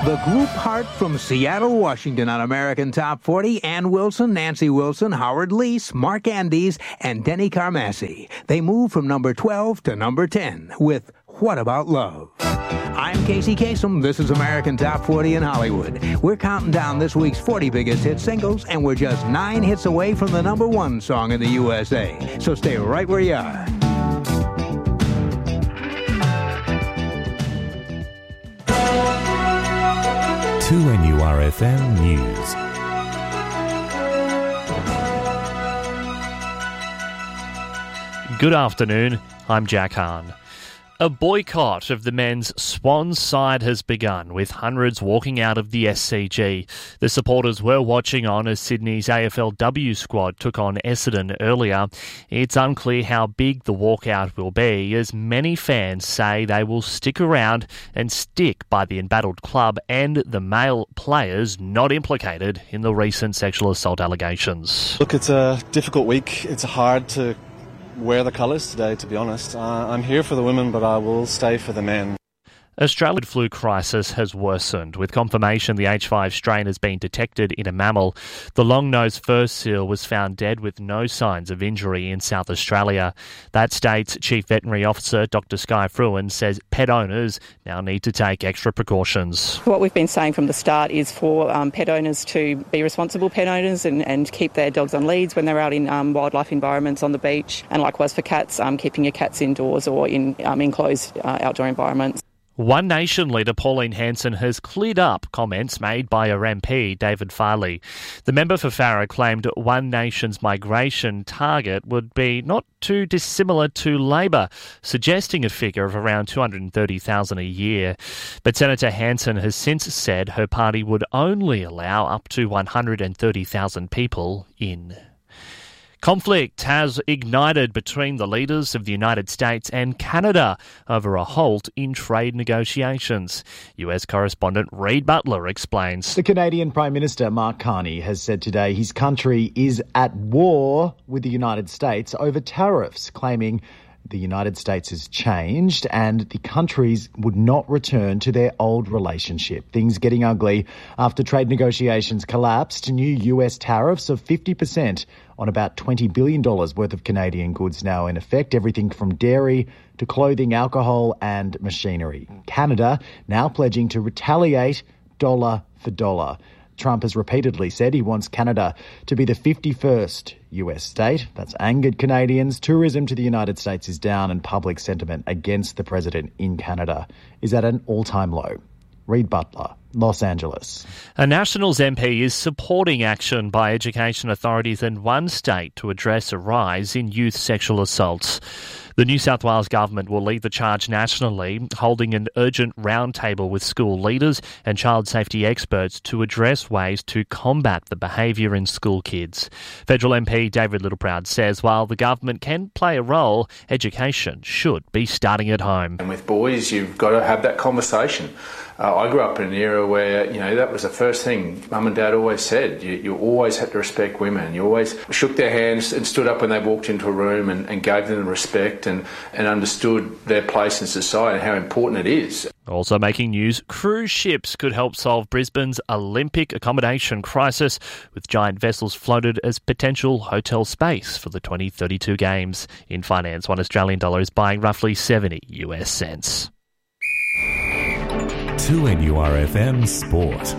The group Heart from Seattle, Washington on American Top 40. Ann Wilson, Nancy Wilson, Howard Leese, Mark Andes, and Denny Carmassi. They move from number 12 to number 10 with What About Love? I'm Casey Kasem. This is American Top 40 in Hollywood. We're counting down this week's 40 biggest hit singles, and we're just 9 hits away from the number 1 song in the USA. So stay right where you are. NURFM News. Good afternoon, I'm Jack Hahn. A boycott of the men's Swans side has begun, with hundreds walking out of the SCG. The supporters were watching on as Sydney's AFLW squad took on Essendon earlier. It's unclear how big the walkout will be, as many fans say they will stick around and stick by the embattled club and the male players not implicated in the recent sexual assault allegations. Look, it's a difficult week. It's hard to wear the colours today, to be honest. I'm here for the women, but I will stay for the men. Australian flu crisis has worsened, with confirmation the H5 strain has been detected in a mammal. The long-nosed fur seal was found dead with no signs of injury in South Australia. That state's Chief Veterinary Officer, Dr Sky Fruin, says pet owners now need to take extra precautions. What we've been saying from the start is for pet owners to be responsible pet owners and keep their dogs on leads when they're out in wildlife environments on the beach, and likewise for cats, keeping your cats indoors or in enclosed outdoor environments. One Nation leader Pauline Hanson has cleared up comments made by her MP, David Farley. The member for Farrer claimed One Nation's migration target would be not too dissimilar to Labor, suggesting a figure of around 230,000 a year. But Senator Hanson has since said her party would only allow up to 130,000 people in. Conflict has ignited between the leaders of the United States and Canada over a halt in trade negotiations. US correspondent Reid Butler explains. The Canadian Prime Minister Mark Carney has said today his country is at war with the United States over tariffs, claiming the United States has changed and the countries would not return to their old relationship. Things getting ugly after trade negotiations collapsed. New US tariffs of 50% on about $20 billion worth of Canadian goods now in effect, everything from dairy to clothing, alcohol and machinery. Canada now pledging to retaliate dollar for dollar. Trump has repeatedly said he wants Canada to be the 51st US state. That's angered Canadians. Tourism to the United States is down and public sentiment against the president in Canada is at an all-time low. Reid Butler, Los Angeles. A Nationals MP is supporting action by education authorities in one state to address a rise in youth sexual assaults. The New South Wales government will lead the charge nationally, holding an urgent roundtable with school leaders and child safety experts to address ways to combat the behaviour in school kids. Federal MP David Littleproud says while the government can play a role, education should be starting at home. And with boys, you've got to have that conversation. I grew up in an era where, that was the first thing Mum and Dad always said. You always had to respect women. You always shook their hands and stood up when they walked into a room and gave them respect and understood their place in society and how important it is. Also making news, cruise ships could help solve Brisbane's Olympic accommodation crisis, with giant vessels floated as potential hotel space for the 2032 Games. In finance, $1 Australian is buying roughly 70 US cents. 2NURFM Sport.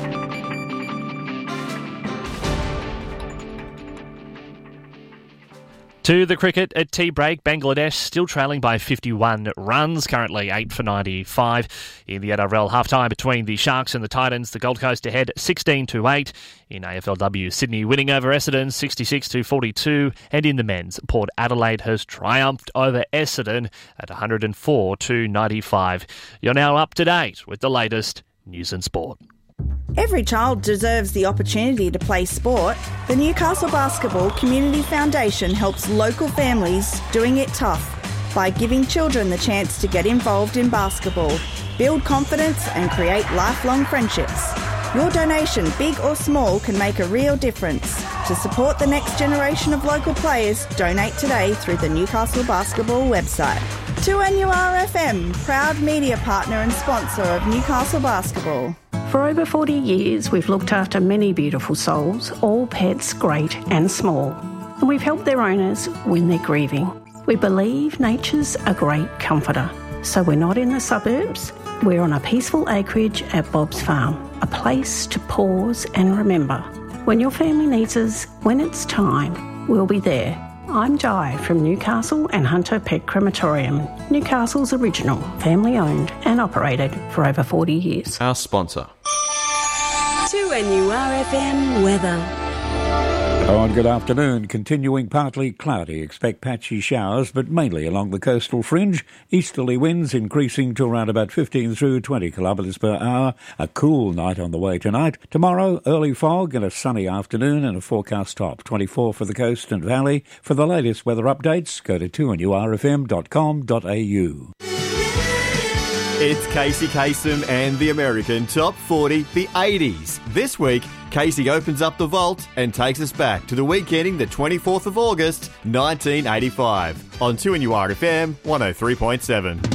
To the cricket at tea break, Bangladesh still trailing by 51 runs, currently 8 for 95. In the NRL half-time between the Sharks and the Titans, the Gold Coast ahead 16-8. In AFLW, Sydney winning over Essendon 66-42. And in the men's, Port Adelaide has triumphed over Essendon at 104-95. You're now up to date with the latest news and sport. Every child deserves the opportunity to play sport. The Newcastle Basketball Community Foundation helps local families doing it tough by giving children the chance to get involved in basketball, build confidence and create lifelong friendships. Your donation, big or small, can make a real difference. To support the next generation of local players, donate today through the Newcastle Basketball website. 2NURFM, proud media partner and sponsor of Newcastle Basketball. For over 40 years, we've looked after many beautiful souls, all pets great and small, and we've helped their owners when they're grieving. We believe nature's a great comforter, so we're not in the suburbs. We're on a peaceful acreage at Bob's Farm, a place to pause and remember. When your family needs us, when it's time, we'll be there. I'm Di from Newcastle and Hunter Pet Crematorium, Newcastle's original, family-owned and operated for over 40 years. Our sponsor. 2NURFM weather. Oh, and good afternoon. Continuing partly cloudy. Expect patchy showers, but mainly along the coastal fringe. Easterly winds increasing to around about 15 through 20 kilometres per hour. A cool night on the way tonight. Tomorrow, early fog and a sunny afternoon and a forecast top. 24 for the coast and valley. For the latest weather updates, go to 2NURFM.com.au. It's Casey Kasem and the American Top 40, the 80s. This week, Casey opens up the vault and takes us back to the week ending the 24th of August, 1985, on 2NURFM 103.7.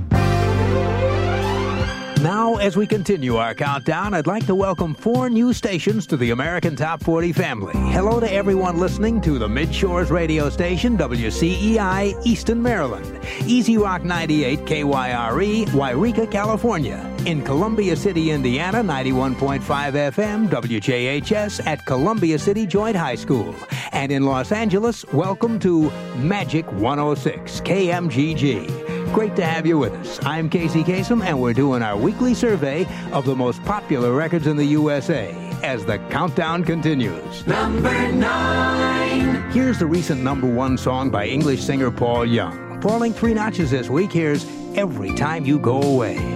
Now, as we continue our countdown, I'd like to welcome 4 new stations to the American Top 40 family. Hello to everyone listening to the Mid-Shores radio station, WCEI, Easton, Maryland. Easy Rock 98, KYRE, Wairika, California. In Columbia City, Indiana, 91.5 FM, WJHS at Columbia City Joint High School. And in Los Angeles, welcome to Magic 106, KMGG. Great to have you with us. I'm Casey Kasem, and we're doing our weekly survey of the most popular records in the USA as the countdown continues. Number 9. Here's the recent number 1 song by English singer Paul Young. Falling 3 notches this week, here's Every Time You Go Away.